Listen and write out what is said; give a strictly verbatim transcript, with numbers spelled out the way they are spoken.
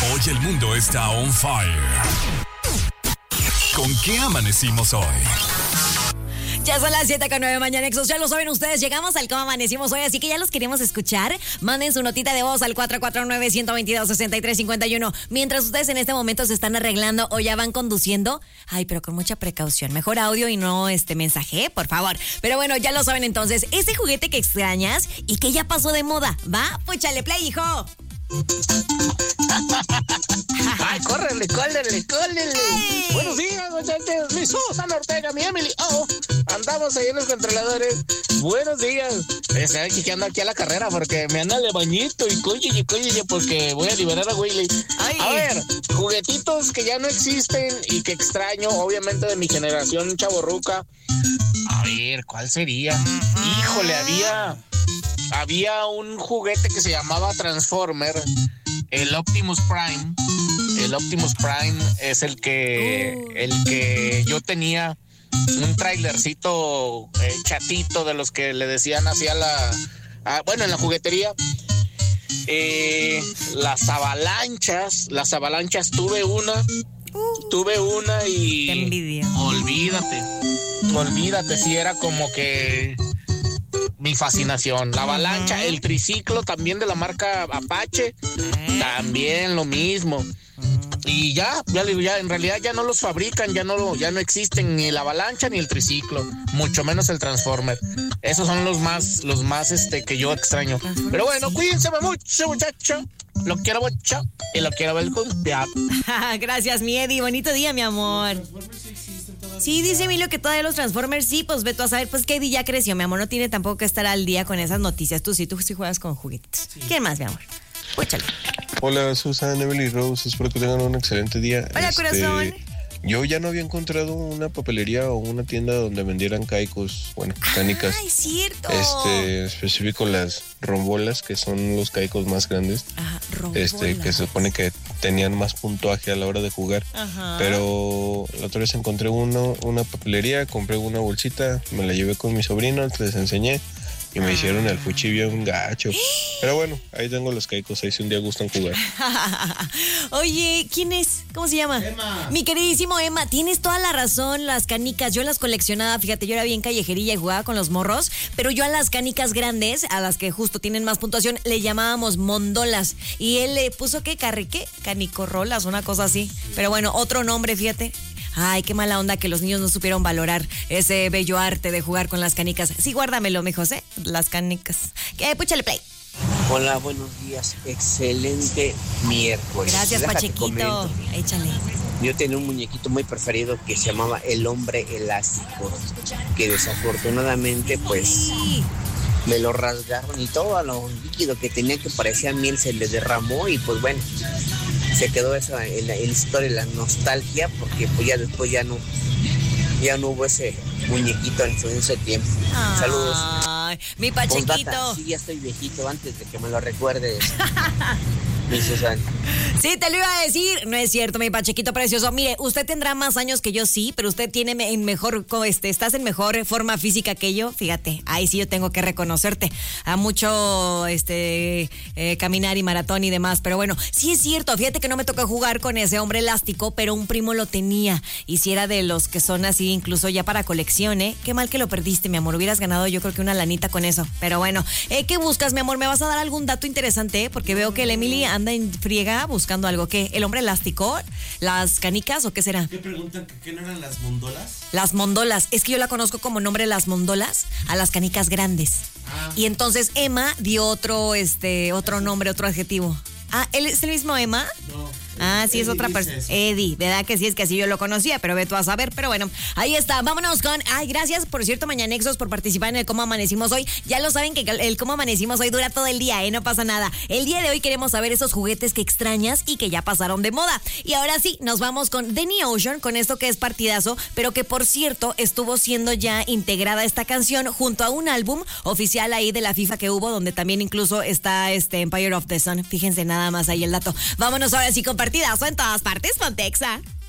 Hoy el mundo está on fire. ¿Con qué amanecimos hoy? Ya son las siete con nueve Mañanexos, ya lo saben ustedes, llegamos al cómo amanecimos hoy, así que ya los queremos escuchar. Manden su notita de voz al cuatro cuatro nueve, uno dos dos, seis tres cinco uno. Mientras ustedes en este momento se están arreglando o ya van conduciendo, ay, pero con mucha precaución, mejor audio y no este mensaje, por favor. Pero bueno, ya lo saben entonces, ese juguete que extrañas y que ya pasó de moda, ¿va? Púchale play, hijo. Ay, córrele, córrele, córrele. ¡Hey! Buenos días, muchachos. Mi Susana Ortega, mi Emily. Oh, andamos ahí en los controladores. Buenos días. Estoy chiqueando aquí a la carrera porque me anda de bañito y coye y coye porque voy a liberar a Willy. Ay. A ver, juguetitos que ya no existen y que extraño, obviamente de mi generación chavorruca. A ver, ¿cuál sería? Híjole, había... Había un juguete que se llamaba Transformer, el Optimus Prime. El Optimus Prime es el que, uh. el que yo tenía, un trailercito eh, chatito de los que le decían así a la... A, bueno, en la juguetería. Eh, las avalanchas, las avalanchas tuve una, uh. tuve una y... Qué envidia. Olvídate, olvídate, si era como que... Mi fascinación. La avalancha, uh-huh. El triciclo también de la marca Apache, uh-huh. También lo mismo. Uh-huh. Y ya, ya, ya, en realidad ya no los fabrican, ya no, ya no existen ni la avalancha ni el triciclo, mucho menos el Transformer. Esos son los más, los más este que yo extraño. Pero bueno, cuídense mucho, muchacho. Lo quiero mucho y lo quiero ver junteado. Gracias, mi Eddie. Bonito día, mi amor. Sí, dice Emilio que todavía los Transformers, sí, pues ve tú a saber, pues que Eddie ya creció, mi amor, no tiene tampoco que estar al día con esas noticias. Tú sí, tú sí juegas con juguetes. Sí. ¿Quién más, mi amor? Púchale. Hola, Susana, Emily Rose, espero que tengan un excelente día. Hola, este, corazón. Yo ya no había encontrado una papelería o una tienda donde vendieran caicos, bueno, canicas. ¡Ay, cierto! Este, específico las rombolas, que son los caicos más grandes. Ajá, rombolas. Este, que se supone que tenían más puntuaje a la hora de jugar. Ajá. Pero la otra vez encontré uno, una papelería, compré una bolsita, me la llevé con mi sobrino, les enseñé. Y me ah. hicieron el fuchi bien gacho. Pero bueno, ahí tengo los caicos, ahí si un día gustan jugar. Oye, ¿quién es? ¿Cómo se llama? Emma. Mi queridísimo Emma, tienes toda la razón, las canicas, yo las coleccionaba, fíjate, yo era bien callejerilla y jugaba con los morros, pero yo a las canicas grandes, a las que justo tienen más puntuación, le llamábamos mondolas. Y él le puso, ¿qué? ¿Carri qué? Canicorrolas, una cosa así. Pero bueno, otro nombre, fíjate. Ay, qué mala onda que los niños no supieron valorar ese bello arte de jugar con las canicas. Sí, guárdamelo, mi José, las canicas. ¿Qué? Púchale play. Hola, buenos días. Excelente miércoles. Gracias, Déjate Pachequito. comento. Échale. Yo tenía un muñequito muy preferido que se llamaba el hombre elástico, que desafortunadamente, pues, sí. me lo rasgaron y todo lo líquido que tenía que parecía miel se le derramó y pues bueno, se quedó esa en la, en la historia, la nostalgia, porque pues ya después ya no, ya no hubo ese muñequito en ese tiempo. Ay, saludos. Mi Pachequito. Postdata, sí, ya estoy viejito antes de que me lo recuerdes. Mi Susana. Sí, te lo iba a decir. No es cierto, mi Pachequito precioso. Mire, usted tendrá más años que yo, sí, pero usted tiene en mejor, este, estás en mejor forma física que yo. Fíjate, ahí sí yo tengo que reconocerte. A mucho, este, eh, caminar y maratón y demás. Pero bueno, sí es cierto. Fíjate que no me toca jugar con ese hombre elástico, pero un primo lo tenía. Y si era de los que son así, incluso ya para colección, ¿eh? Qué mal que lo perdiste, mi amor. Hubieras ganado yo creo que una lanita con eso. Pero bueno, eh, ¿qué buscas, mi amor? ¿Me vas a dar algún dato interesante? Porque veo que el Emily anda en friega buscando algo. ¿Qué? ¿El hombre elástico? ¿Las canicas o qué será? ¿Qué preguntan? ¿Qué no eran las mondolas? Las mondolas. Es que yo la conozco como nombre las mondolas a las canicas grandes. Ah. Y entonces Emma dio otro, este, otro nombre, otro adjetivo. Ah, ¿él es el mismo Emma? No. Ah, sí, Eddie, es otra persona. Eddie, ¿verdad que sí? Es que así yo lo conocía, pero ve tú a saber. Pero bueno, ahí está. Vámonos con... Ay, gracias, por cierto, Mañanexos, por participar en el Cómo Amanecimos Hoy. Ya lo saben que el Cómo Amanecimos Hoy dura todo el día, ¿eh? No pasa nada. El día de hoy queremos saber esos juguetes que extrañas y que ya pasaron de moda. Y ahora sí, nos vamos con Danny Ocean, con esto que es partidazo, pero que, por cierto, estuvo siendo ya integrada esta canción junto a un álbum oficial ahí de la FIFA que hubo, donde también incluso está este Empire of the Sun. Fíjense nada más ahí el dato. Vámonos ahora sí con partidazo en todas partes, Pontexa.